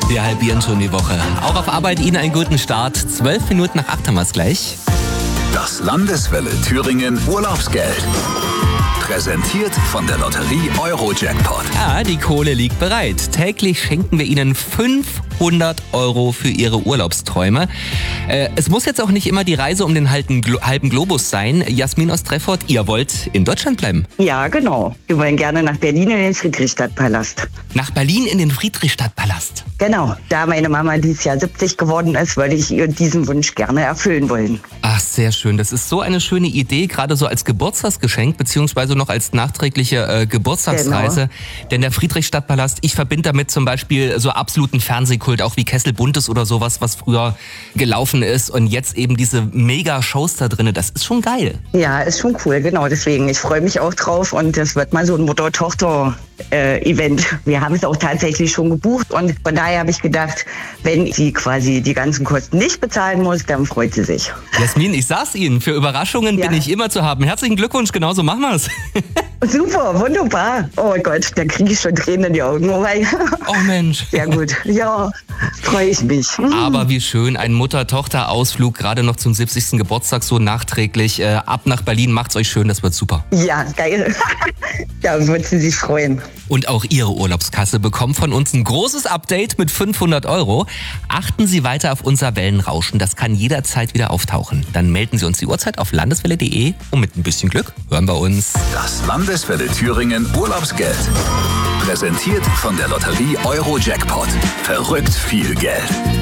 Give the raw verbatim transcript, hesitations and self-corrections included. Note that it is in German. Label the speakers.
Speaker 1: Wir halbieren schon die Woche. Auch auf Arbeit Ihnen einen guten Start. Zwölf Minuten nach acht haben wir es gleich.
Speaker 2: Das Landeswelle Thüringen Urlaubsgeld. Präsentiert von der Lotterie Euro-Jackpot.
Speaker 1: Ja, die Kohle liegt bereit. Täglich schenken wir Ihnen fünfhundert Euro für Ihre Urlaubsträume. Äh, es muss jetzt auch nicht immer die Reise um den halben, Glo- halben Globus sein. Jasmin aus Treffort, ihr wollt in Deutschland bleiben.
Speaker 3: Ja, genau. Wir wollen gerne nach Berlin in den Friedrichstadtpalast.
Speaker 1: Nach Berlin in den Friedrichstadtpalast.
Speaker 3: Genau. Da meine Mama dieses Jahr siebzig geworden ist, würde ich ihr diesen Wunsch gerne erfüllen wollen.
Speaker 1: Ach, sehr schön. Das ist so eine schöne Idee, gerade so als Geburtstagsgeschenk, beziehungsweise noch als nachträgliche äh, Geburtstagsreise. Genau. Denn der Friedrichstadtpalast, ich verbinde damit zum Beispiel so absoluten Fernsehkult, auch wie Kessel Buntes oder sowas, was früher gelaufen ist. Und jetzt eben diese Mega-Shows da drin. Das ist schon geil.
Speaker 3: Ja, ist schon cool, genau. Deswegen, ich freue mich auch drauf. Und das wird mal so ein Mutter-Tochter-Event. Wir haben es auch tatsächlich schon gebucht. Und von daher habe ich gedacht, wenn sie quasi die ganzen Kosten nicht bezahlen muss, dann freut sie sich.
Speaker 1: Jasmin, ich sag's Ihnen, für Überraschungen
Speaker 3: Ja.
Speaker 1: bin ich immer zu haben. Herzlichen Glückwunsch, genauso machen wir's.
Speaker 3: Super, wunderbar. Oh Gott, da kriege ich schon Tränen in die Augen. Oh, mein.
Speaker 1: Oh Mensch.
Speaker 3: Sehr gut. Ja, freue ich mich.
Speaker 1: Aber wie schön, ein Mutter-Tochter-Ausflug, gerade noch zum siebzigsten Geburtstag so nachträglich. Äh, ab nach Berlin, macht's euch schön, das wird super.
Speaker 3: Ja, geil. Da wird sie sich freuen.
Speaker 1: Und auch Ihre Urlaubskasse bekommt von uns ein großes Update mit fünfhundert Euro. Achten Sie weiter auf unser Wellenrauschen, das kann jederzeit wieder auftauchen. Dann melden Sie uns die Uhrzeit auf landeswelle punkt de und mit ein bisschen Glück hören wir uns.
Speaker 2: Das Landeswelle Thüringen Urlaubsgeld. Präsentiert von der Lotterie Euro-Jackpot. Verrückt viel Geld.